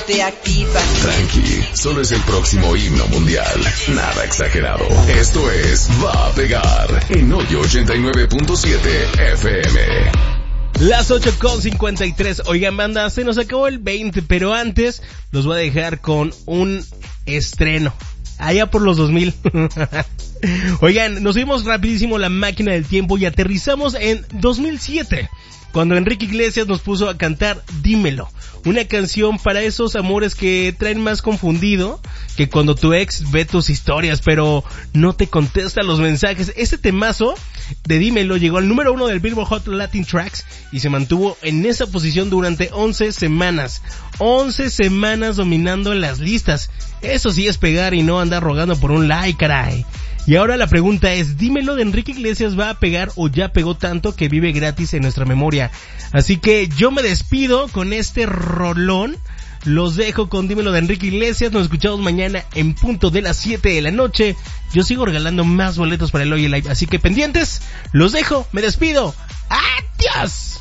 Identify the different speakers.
Speaker 1: te activa.
Speaker 2: Tranqui, solo es el próximo himno mundial. Nada exagerado. Esto es Va a Pegar en Hoyo 89.7 FM.
Speaker 3: Las 8:53. Oigan, banda, se nos acabó el 20, pero antes los voy a dejar con un estreno. Allá por los 2000. Oigan, nos fuimos rapidísimo la máquina del tiempo y aterrizamos en 2007. Cuando Enrique Iglesias nos puso a cantar Dímelo, una canción para esos amores que traen más confundido que cuando tu ex ve tus historias pero no te contesta los mensajes. Este temazo de Dímelo llegó al número 1 del Billboard Hot Latin Tracks y se mantuvo en esa posición durante 11 semanas. 11 semanas dominando las listas. Eso sí es pegar y no andar rogando por un like, caray. Y ahora la pregunta es, Dímelo de Enrique Iglesias va a pegar o ya pegó tanto que vive gratis en nuestra memoria. Así que yo me despido con este rolón. Los dejo con Dímelo de Enrique Iglesias. Nos escuchamos mañana en punto de las 7 de la noche. Yo sigo regalando más boletos para el Oye Live, así que pendientes. Los dejo, me despido. ¡Adiós!